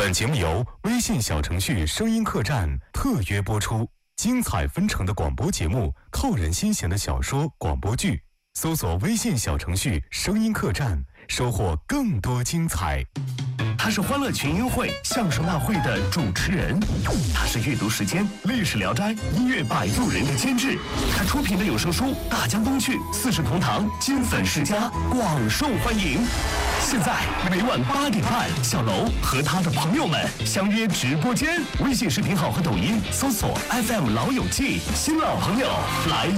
本节目由微信小程序声音客栈特约播出，精彩纷呈的广播节目，扣人心弦的小说、广播剧，搜索微信小程序声音客栈，收获更多精彩。 他是欢乐群英会相声大会的主持人，他是阅读时间历史聊斋音乐摆渡人的监制，他出品的有声书《大江东去》《四世同堂》金粉世家广受欢迎。现在每晚8点半，小楼和他的朋友们相约直播间，微信视频号和抖音搜索 FM 老友记，新老朋友来